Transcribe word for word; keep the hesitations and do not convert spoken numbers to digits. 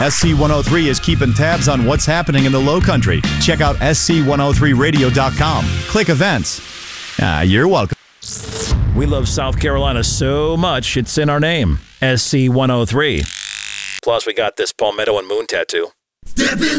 S C one oh three is keeping tabs on what's happening in the Low Country. Check out S C one oh three radio dot com. Click events. Ah, you're welcome. We love South Carolina so much, it's in our name. S C one oh three. Plus, we got this Palmetto and Moon tattoo. Step in